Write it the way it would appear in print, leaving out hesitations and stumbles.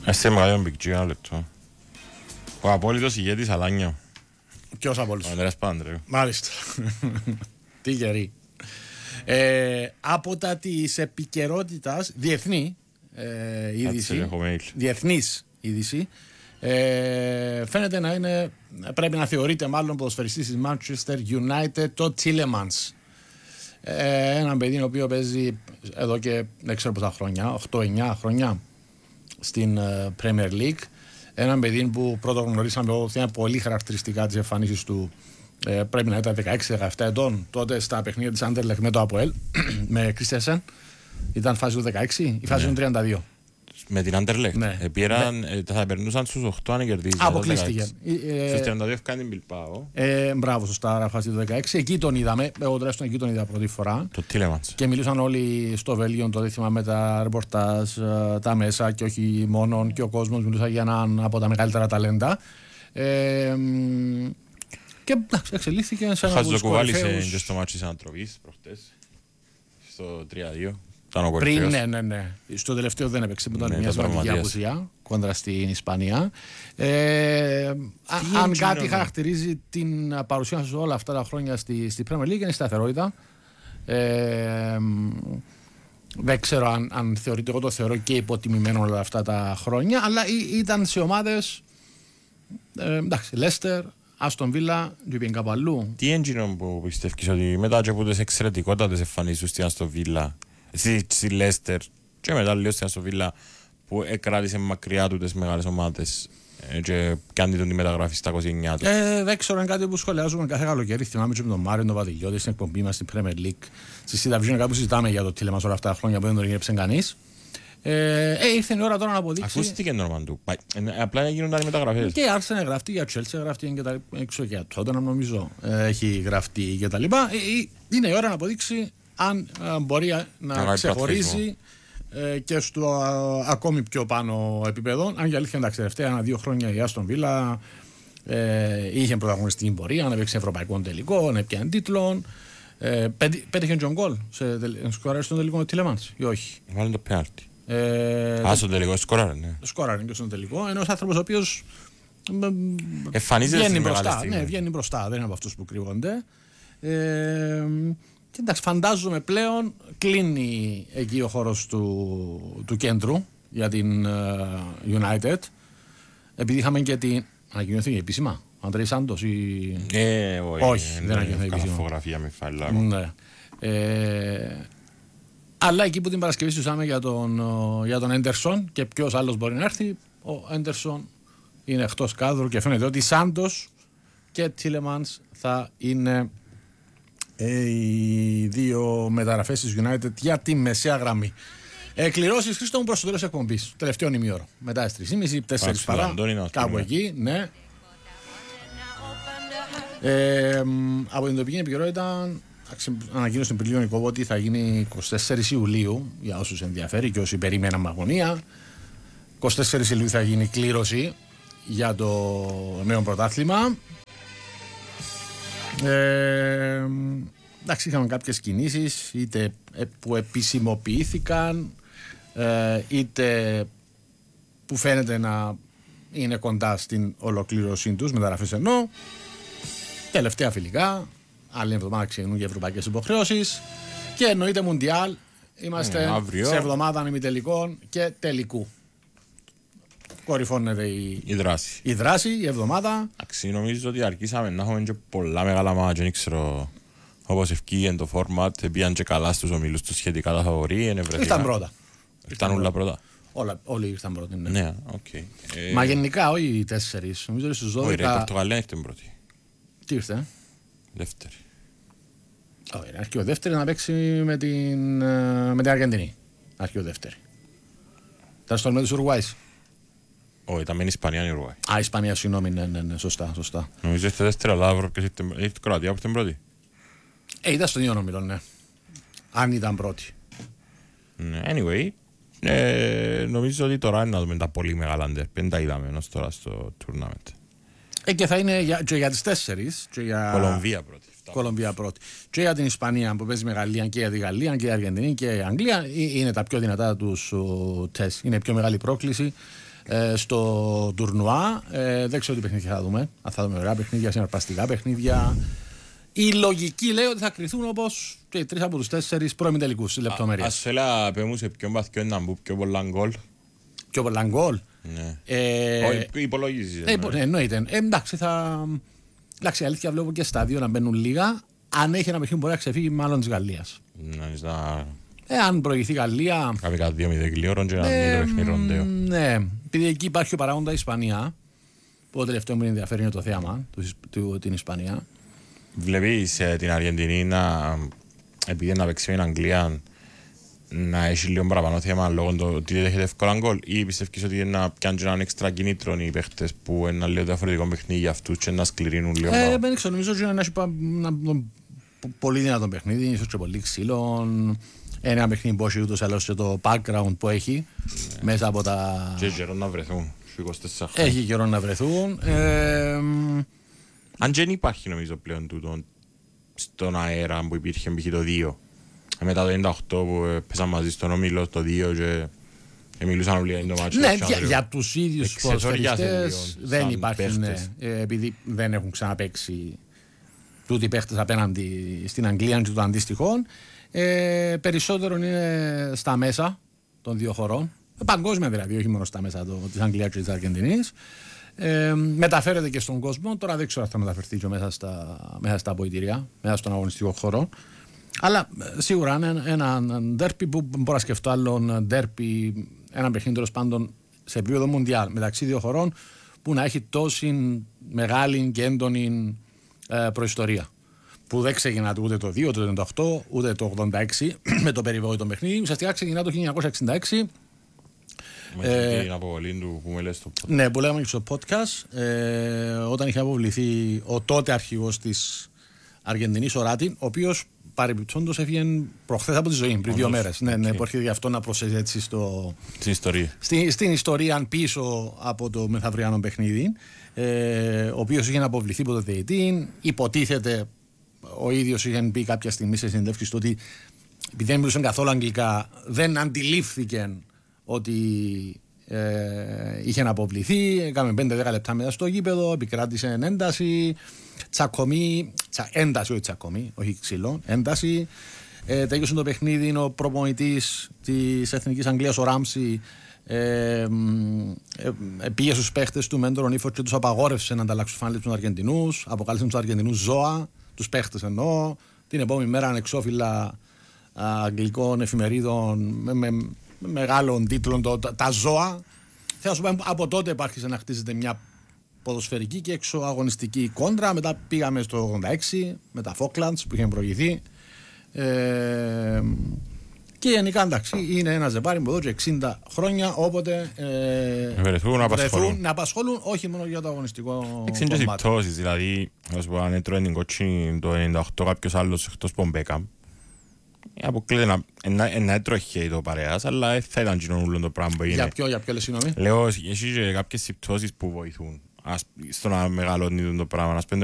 Είστε μεγάλο μπικτζί, ένα λεπτό. Ο απόλυτος ηγέτης Αλάνια. Ποιος απόλυτος? Ο Ανδρέας Παπανδρέου. Μάλιστα. Τι γερή. Από τα της επικαιρότητας, διεθνή είδηση, διεθνής είδηση, φαίνεται να είναι, πρέπει να θεωρείται μάλλον ποδοσφαιριστής της Manchester United, το Τίλεμανς. Έναν παιδί ο οποίο παίζει εδώ και δεν ξέρω πόσα χρόνια, 8-9 χρόνια στην Premier League. Έναν παιδί που πρώτο γνωρίσαμε ότι είναι πολύ χαρακτηριστικά της εμφανίσης του. Πρέπει να ήταν 16-17 ετών τότε στα παιχνίδια της Anderlecht με το ΑΠΟΕΛ με Christensen. Ήταν φάση του 16 ή φάση του 32. Με την Anderlecht. Ναι. Θα περνούσαν στους 8 αν κερδίζει. Αποκλείστηκε. Στους 32 έφκανε την Bilbao. Μπράβο, σωστά, φάση του 16. Εκεί τον είδαμε. Εγώ τουλάχιστον εκεί τον είδα πρώτη φορά. Το Τίλεμανς. Και μιλούσαν όλοι στο Βέλγιο, το δίθυμα με τα ρεπορτάζ, τα μέσα και όχι μόνο. Και ο κόσμος μιλούσε για έναν από τα μεγαλύτερα ταλέντα. Και εξελίχθηκε σε ένα από τους κορυφαίους. Και στο μάτσι της Ανατροπής προχτές. Στο 3-2. Πριν, ναι. Στο τελευταίο δεν έπαιξε με τον μια σημαντική απουσία κόντρα στην Ισπανία. Αν κάτι χαρακτηρίζει την παρουσία σου όλα αυτά τα χρόνια στη Premier League είναι η σταθερότητα. Δεν ξέρω αν θεωρείται, εγώ το θεωρώ και υποτιμημένο όλα αυτά τα χρόνια, αλλά ήταν σε ομάδες, εντάξει, Leicester, Άστον Βίλα, και κάπου αλλού. Τι έγινε που πιστεύεις ότι μετά από τις εξαιρετικότατες εμφανίσεις στην Άστον Βίλα, στη Λέστερ και μετά λίγο στην Άστον Βίλα που κράτησε μακριά του τις μεγάλες ομάδες και κάνει τον τη μεταγραφή στα 29 του. Δεν ξέρω αν κάτι που σχολιάζουμε κάθε καλοκαίρι. Θυμάμαι και με τον Μάριο τον Παδηλιώτη στην εκπομπή μας στην Premier League. Στη Συνταβιζιόν κάπου συζητάμε για το Τίλεμανς όλα αυτά τα χρόνια που δεν τον γύρεψε κανείς. Ήρθε η ώρα τώρα να αποδείξει. Ακούστηκε νόρμα του. Απλά γίνονταν οι μεταγραφές. Και η Arsenal γραφτεί, για Chelsea γραφτεί και τα έξω για Tottenham νομίζω έχει γραφτεί και τα λοιπά. Είναι η ώρα να αποδείξει αν μπορεί να ξεχωρίζει και στο ακόμη πιο πάνω επίπεδο. Αν για αλήθεια εντάξει, τελευταία 1-2 χρόνια η Άστον Βίλα είχε πρωταγωνιστική πορεία, να παίξει ευρωπαϊκό τελικό, να έπιανε τίτλων. Πέτυχε τον γκολ σκοράρει στον τελικό Τίλεμανς ή όχι? Βάλει το πέναλτι. Στον τελικό σκοράρει, ναι. Σκοράρει και στον τελικό. Ένας άνθρωπος ο οποίος βγαίνει μπροστά. Ναι, βγαίνει μπροστά. Δεν είναι από αυτούς που κρύβονται. Και εντάξει, φαντάζομαι πλέον κλείνει εκεί ο χώρος του κέντρου για την United. Επειδή είχαμε και την. Ανακοινώθηκε επίσημα. Ο Αντρέης Σάντος ή. Όχι, δεν ανακοινώθηκε επίσημα. Φωτογραφία με φайлά. Ναι. Αλλά εκεί που την Παρασκευή συζητάμε για τον Έντερσον και ποιος άλλος μπορεί να έρθει, ο Έντερσον είναι εκτός κάδρου και φαίνεται ότι Σάντος και Τίλεμανς θα είναι οι δύο μεταγραφές της United για τη μεσαία γραμμή. Κληρώσεις, Χρήστο μου, προς το τέλος εκπομπής. Τελευταίο ημίωρο. Μετά στις 3.30, 4 παρά. Κάπου εκεί, ναι. Από την τοπική επικαιρότητα ανακοίνωσε την Πυλίων Νικόβο ότι θα γίνει 24 Ιουλίου για όσους ενδιαφέρει και όσοι περιμέναν με αγωνία. 24 Ιουλίου θα γίνει κλήρωση για το νέο πρωτάθλημα. Εντάξει, είχαμε κάποιες κινήσεις είτε που επισημοποιήθηκαν είτε που φαίνεται να είναι κοντά στην ολοκλήρωσή τους, μεταγραφές εννοώ. Τελευταία φιλικά, άλλη εβδομάδα ξεκινούν και ευρωπαϊκές υποχρεώσεις και εννοείται Μουντιάλ. Είμαστε σε εβδομάδα ημιτελικών και τελικού. Κορυφώνεται η δράση, η εβδομάδα. Νομίζω ότι αρχίσαμε να έχουμε και πολλά μεγάλα μάτια, δεν ξέρω όπως ευκήγεν το φόρματ, πήγαν και καλά στους ομίλους τους σχετικά τα φαβορί. Ήρθαν πρώτα. Ήρθαν όλα πρώτα. Όλοι ήρθαν πρώτοι, ναι. Ναι, okay. Μα γενικά όχι οι 4, νομίζω ότι στους 12. Όχι, η Πορτογαλία ήρθε πρώτη. Τι ήρθε? Δεύτερη. Αρχή ο δεύτερη να παίξει με την Αργεντινή. Αρχή ο δεύτερη. Ήταν στο μέλλον της Ουρουάης. Όχι, ήταν με την Ισπανία η Ουρουάη. Α, Ισπανία, συγγνώμη, ναι, σωστά. Νομίζω ήρθε δεύτερη, αλλά ήρθε Κροατία από την πρώτη. Ήταν στον ίδιο όμιλο, ναι. Αν ήταν πρώτη. Anyway, νομίζω ότι τώρα είναι να δούμε τα πολύ μεγάλα ντερ. Δεν τα είδαμε ενός τώρα στο tournament. Και θα είναι και για τις 4. Κολομβία πρώτη. Και για την Ισπανία που παίζει με Γαλλία και για τη Γαλλία και η Αργεντινή και η Αγγλία. Είναι τα πιο δυνατά τους τεστ. Είναι η πιο μεγάλη πρόκληση. στο τουρνουά. Δεν ξέρω τι παιχνίδια θα δούμε. Αν θα δούμε ωραία παιχνίδια, συναρπαστικά παιχνίδια. Η λογική λέει ότι θα κρυθούν όπως και οι 3 από τους 4 πρώιμοι τελικούς στη λεπτομέρεια. Ας θέλα πέμουν σε ποιον βαθιό να μπουν πιο πολλά γκολ. Πιο πολλά γκολ. Ναι. Υπολογίζεις. Εννοείται. Εντάξει, η αλήθεια βλέπω και στα δύο να μπαίνουν λίγα. Αν έχει ένα παιχνίδι μπορεί να ξεφύγει μάλλον της Γαλλίας. Αν προηγηθεί η Γαλλία. Κάποια 2-0 κλειόρων και να μην το παιχνίδι ροντέο. Ναι, επειδή εκεί υπάρχει ο παράγοντα Ισπανία. Που το τελευταίο μου ενδιαφέρει είναι το θέαμα την Ισπανία. Βλέπεις την Αργεντινή επειδή να παίξει με την Αγγλία να έχει λίγο παραπάνω θέμα λόγω του ότι δεν έχετε εύκολα γκολ, ή πιστεύεις ότι να πιάνουν έναν έξτρα κινήτρο οι παίχτες που είναι λίγο διαφορετικό παιχνίδι για αυτούς και να σκληρύνουν λίγο? Δεν ξέρω, νομίζω ότι είναι ένα πολύ δυνατό παιχνίδι, ίσως και πολύ ξύλο. Ένα παιχνίδι που έχει ούτως άλλως και το background που έχει μέσα από τα... Και καιρό να βρεθούν. Έχει καιρό να βρεθούν. Αν δεν υπάρχει νομίζω πλέον τούτο στον αέρα που υπήρχε π.χ. το 2. Μετά το 98 που πέσαν μαζί στον όμιλο το 2 και μιλούσαν όλοι για το μάτσο. Ναι, για τους ίδιους ποδοσφαιριστές δεν υπάρχει, επειδή δεν έχουν ξαναπαίξει τούτοι οι παίχτες απέναντι στην Αγγλία και των αντίστοιχων. Περισσότερο είναι στα μέσα των δύο χωρών. Παγκόσμια δηλαδή, όχι μόνο στα μέσα της Αγγλίας και της Αργεντινής. Μεταφέρεται και στον κόσμο. Τώρα δεν ξέρω αν θα μεταφερθεί και μέσα στα αποδυτήρια, μέσα στον αγωνιστικό χώρο. Αλλά σίγουρα είναι ένα ντέρπι που μπορώ να σκεφτώ άλλον ντέρπι, ένα παιχνίδι τέλος πάντων σε επίπεδο μουντιάλ μεταξύ δύο χωρών που να έχει τόση μεγάλη και έντονη προϊστορία. Που δεν ξεκινά ούτε το 2, ούτε το 98, ούτε το 86 με το περιβόητο παιχνίδι. Ουσιαστικά ξεκινά το 1966. Με την αποβολή του που με λες στο podcast. Ναι, που λέγαμε και στο podcast. Όταν είχε αποβληθεί ο τότε αρχηγός της Αργεντινής, ο Ράτι, ο οποίος παρεμπιπτόντως έφυγε προχθές από τη ζωή, πριν 2 μέρες. Ναι, ναι, που έρχεται γι' αυτό να προσθέσει έτσι στην ιστορία πίσω από το μεθαυριανό παιχνίδι. Ο οποίος είχε αποβληθεί από το διαιτή. Υποτίθεται ο ίδιος είχε πει κάποια στιγμή σε συνέντευξη στο ότι επειδή δεν μιλούσαν καθόλου αγγλικά, δεν αντιλήφθηκε ότι είχε αποβληθεί. Έκαμε 5-10 λεπτά μετά στο γήπεδο, επικράτησε ένταση, τσακωμή, ένταση, όχι τσακωμή, όχι ξύλο, ένταση. Τέλειωσε το παιχνίδι, ο προπονητής της Εθνικής Αγγλίας, ο Ράμσι, πήγε στους παίχτες του με έντονο ύφος και τους απαγόρευσε να ανταλλάξουν φάνελες με τους Αργεντινούς, αποκάλεσε τους Αργεντινούς ζώα, τους παίχτες εννοώ. Την επόμενη μέρα ανεξώφυλλα αγγλικών εφημερίδων με μεγάλων τίτλων τα ζώα. Θέλω να σου πω, από τότε άρχισε να χτίζεται μια ποδοσφαιρική και εξωαγωνιστική κόντρα. Μετά πήγαμε στο 86 με τα Falklands που είχαν προηγηθεί. Και γενικά εντάξει, είναι ένα ζευγάρι που εδώ και 60 χρόνια, όποτε βρεθούν να απασχολούν όχι μόνο για το αγωνιστικό κομμάτι. Εξήντε δηλαδή, αν έτρωε την κότσινη το 98 κάποιος άλλος εκτός από Μπέκαμ, αποκλείται να έτρωχε το παρέας, αλλά θα ήταν κοινωνούλο το πράγμα που είναι. Για ποιο λες, συγγνώμη? Λέω, εσύ και κάποιες συμπτώσεις που βοηθούν στο να μεγαλώνει το πράγμα.